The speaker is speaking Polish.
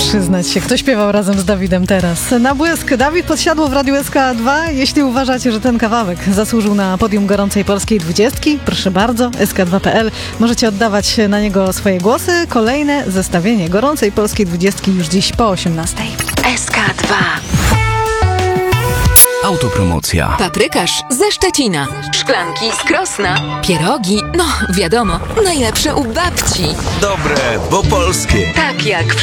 przyznać się, kto śpiewał razem z Dawidem teraz. Na błysk Dawid Podsiadło w Radiu SK2. Jeśli uważacie, że ten kawałek zasłużył na podium Gorącej Polskiej 20, proszę bardzo, sk2.pl. Możecie oddawać na niego swoje głosy. Kolejne zestawienie Gorącej Polskiej 20 już dziś po 18. SK2. Autopromocja. Paprykarz ze Szczecina. Szklanki z Krosna. Pierogi, no wiadomo, najlepsze u babci. Dobre, bo polskie. Tak jak